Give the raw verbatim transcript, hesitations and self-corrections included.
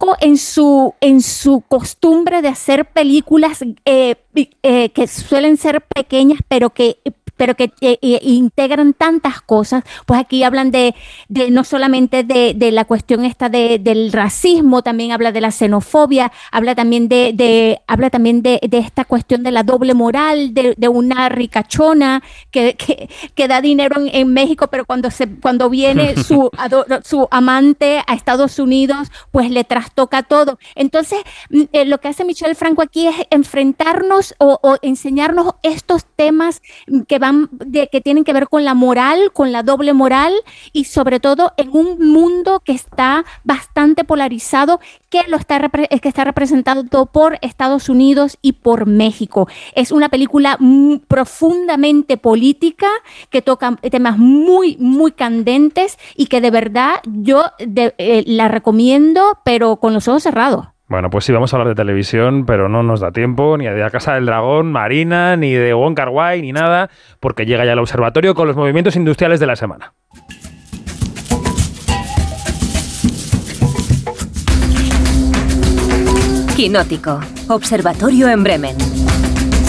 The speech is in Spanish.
México en su, en su costumbre de hacer películas eh, eh, que suelen ser pequeñas, pero que pero que eh, eh, integran tantas cosas, pues aquí hablan de, de no solamente de, de la cuestión esta de, del racismo, también habla de la xenofobia, habla también de, de habla también de, de esta cuestión de la doble moral, de, de una ricachona que, que, que da dinero en, en México, pero cuando se cuando viene su, su amante a Estados Unidos, pues le trastoca todo. Entonces, eh, lo que hace Michel Franco aquí es enfrentarnos o, o enseñarnos estos temas que van de, que tienen que ver con la moral, con la doble moral y sobre todo en un mundo que está bastante polarizado, que lo está que está representado por Estados Unidos y por México. Es una película muy profundamente política que toca temas muy muy candentes y que de verdad yo de, eh, la recomiendo, pero con los ojos cerrados. Bueno, pues sí, vamos a hablar de televisión, pero no nos da tiempo ni de La Casa del Dragón, Marina, ni de Wong Kar-wai, ni nada, porque llega ya el observatorio con los movimientos industriales de la semana. Quinótico, observatorio en Bremen.